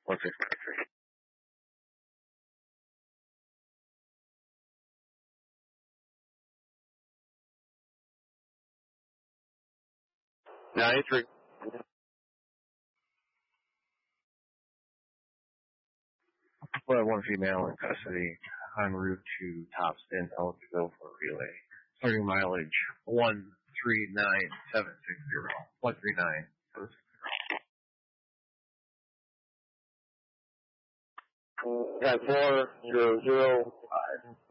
1653. Nine three. Well, one female in custody en route to Topston, eligible for relay. Starting mileage 139760. 139760. 400.